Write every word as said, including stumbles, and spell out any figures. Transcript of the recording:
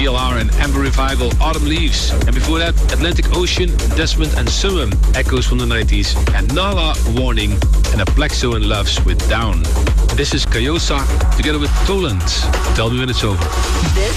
L R and Amber Revival, Autumn Leaves. And before that, Atlantic Ocean, Desmond and Summum, Echoes from the nineties. And Nala, Warning, and Aplexo and Loves with Down. This is Kayosa together with Toland. Tell me when it's over. This